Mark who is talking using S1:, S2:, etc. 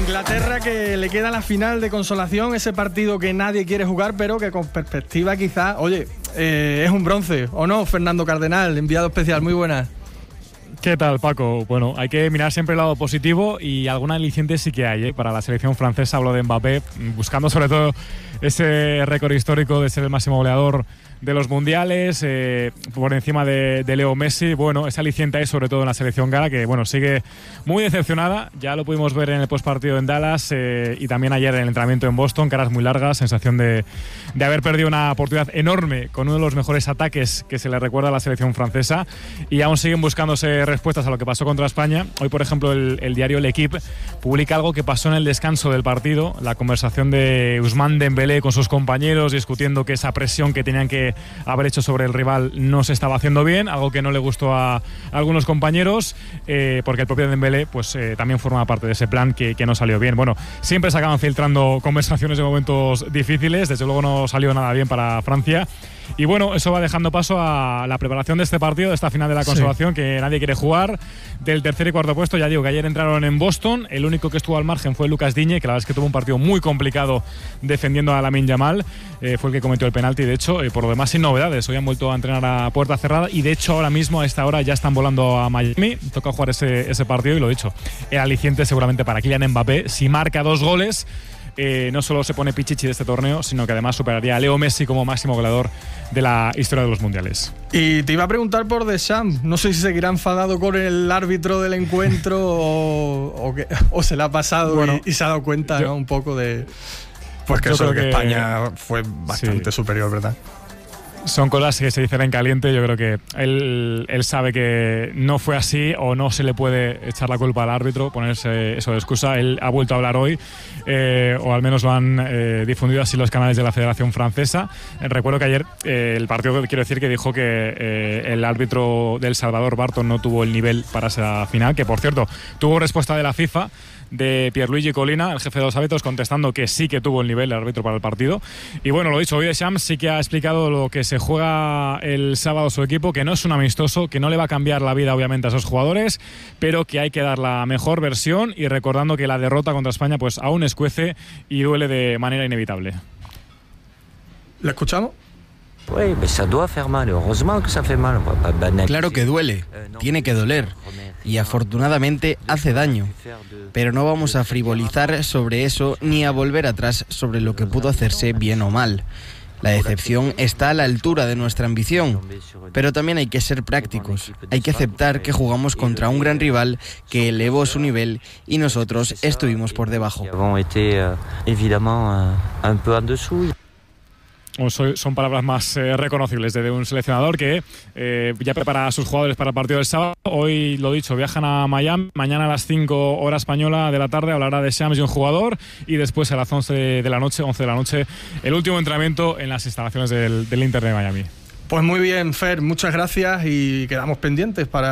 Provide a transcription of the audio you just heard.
S1: Inglaterra, que le queda la final de consolación, ese partido que nadie quiere jugar, pero que con perspectiva quizás, oye, es un bronce, ¿o no? Fernando Cardenal, enviado especial, muy buenas.
S2: ¿Qué tal, Paco? Bueno, hay que mirar siempre el lado positivo y alguna aliciente sí que hay, ¿eh? Para la selección francesa. Hablo de Mbappé, buscando sobre todo ese récord histórico de ser el máximo goleador de los mundiales, por encima de Leo Messi. Bueno, ese aliciente hay sobre todo en la selección gala, que bueno, sigue muy decepcionada. Ya lo pudimos ver en el postpartido en Dallas y también ayer en el entrenamiento en Boston, caras muy largas, sensación de haber perdido una oportunidad enorme con uno de los mejores ataques que se le recuerda a la selección francesa, y aún siguen buscándose respuestas a lo que pasó contra España. Hoy, por ejemplo, el diario L'Equipe publica algo que pasó en el descanso del partido, la conversación de Ousmane Dembélé con sus compañeros, discutiendo que esa presión que tenían que haber hecho sobre el rival no se estaba haciendo bien, algo que no le gustó a algunos compañeros, porque el propio Dembélé pues, también forma parte de ese plan que no salió bien. Bueno, siempre se acaban filtrando conversaciones de momentos difíciles, desde luego no salió nada bien para Francia. Y bueno, eso va dejando paso a la preparación de este partido, de esta final de la consolación, que nadie quiere jugar, del tercer y cuarto puesto. Ya digo que ayer entraron en Boston, el único que estuvo al margen fue Lucas Digne, que la verdad es que tuvo un partido muy complicado defendiendo a Lamine Yamal, fue el que cometió el penalti. De hecho, por lo demás sin novedades, hoy han vuelto a entrenar a puerta cerrada y de hecho ahora mismo a esta hora ya están volando a Miami. Toca jugar ese partido y lo dicho, el aliciente seguramente para Kylian Mbappé, si marca 2 goles, no solo se pone pichichi de este torneo, sino que además superaría a Leo Messi como máximo goleador de la historia de los mundiales.
S1: Y te iba a preguntar por Deschamps, no sé si seguirá enfadado con el árbitro del encuentro o se le ha pasado, bueno, y se ha dado cuenta, ¿no? Un poco de pues que eso de que España fue bastante superior, ¿verdad?
S2: Son cosas que se dicen en caliente. Yo creo que él sabe que no fue así, o no se le puede echar la culpa al árbitro, ponerse eso de excusa. Él ha vuelto a hablar hoy, o al menos lo han difundido así los canales de la Federación Francesa. Recuerdo que ayer el partido, quiero decir, que dijo que el árbitro del Salvador, Barton, no tuvo el nivel para esa final, que por cierto tuvo respuesta de la FIFA, de Pierluigi Collina, el jefe de los árbitros, contestando que sí que tuvo el nivel el árbitro para el partido. Y bueno, lo dicho, hoy Deschamps sí que ha explicado lo que se juega el sábado su equipo, que no es un amistoso, que no le va a cambiar la vida obviamente a esos jugadores, pero que hay que dar la mejor versión, y recordando que la derrota contra España pues aún escuece y duele de manera inevitable.
S1: ¿Lo escuchamos?
S3: Claro que duele, tiene que doler, y afortunadamente hace daño, pero no vamos a frivolizar sobre eso ni a volver atrás sobre lo que pudo hacerse bien o mal. La decepción está a la altura de nuestra ambición, pero también hay que ser prácticos. Hay que aceptar que jugamos contra un gran rival que elevó su nivel y nosotros estuvimos por debajo.
S2: Son palabras más reconocibles de un seleccionador que ya prepara a sus jugadores para el partido del sábado. Hoy, lo dicho, viajan a Miami. Mañana a las 5 hora española de la tarde hablará de Deschamps y un jugador, y después a las 11 de la noche, el último entrenamiento en las instalaciones del Inter de Miami.
S1: Pues muy bien, Fer, muchas gracias y quedamos pendientes para